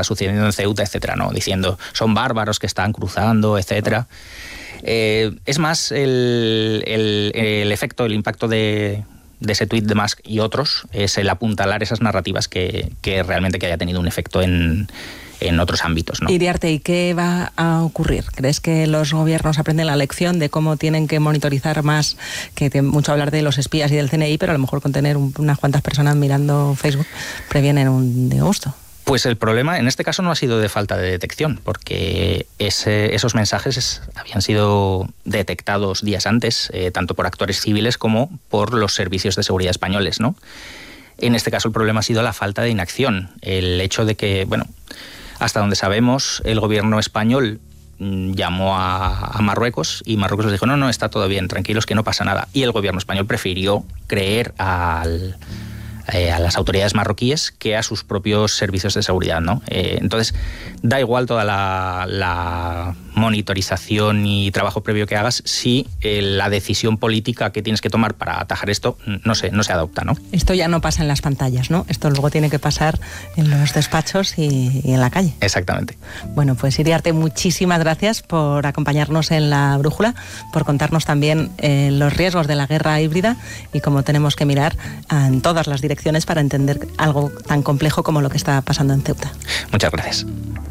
está sucediendo en Ceuta, etcétera, ¿no? Diciendo, son bárbaros que están cruzando, etcétera. Es más el efecto, el impacto de ese tuit de Musk y otros, es el apuntalar esas narrativas que realmente que haya tenido un efecto en otros ámbitos, ¿no? Iriarte, ¿y qué va a ocurrir? ¿Crees que los gobiernos aprenden la lección de cómo tienen que monitorizar más? Que mucho hablar de los espías y del CNI, pero a lo mejor con tener unas cuantas personas mirando Facebook previenen un disgusto. Pues el problema en este caso no ha sido de falta de detección, porque esos mensajes habían sido detectados días antes, tanto por actores civiles como por los servicios de seguridad españoles, ¿no? En este caso el problema ha sido la falta de inacción, el hecho de que, bueno, hasta donde sabemos, el gobierno español llamó a Marruecos y Marruecos les dijo, no, está todo bien, tranquilos, que no pasa nada. Y el gobierno español prefirió creer a las autoridades marroquíes que a sus propios servicios de seguridad, ¿no? Entonces, da igual toda la monitorización y trabajo previo que hagas si la decisión política que tienes que tomar para atajar esto no se adopta, ¿no? Esto ya no pasa en las pantallas, ¿no? Esto luego tiene que pasar en los despachos y en la calle. Exactamente. Bueno, pues Iriarte, muchísimas gracias por acompañarnos en La Brújula, por contarnos también los riesgos de la guerra híbrida y cómo tenemos que mirar en todas las direcciones para entender algo tan complejo como lo que está pasando en Ceuta. Muchas gracias.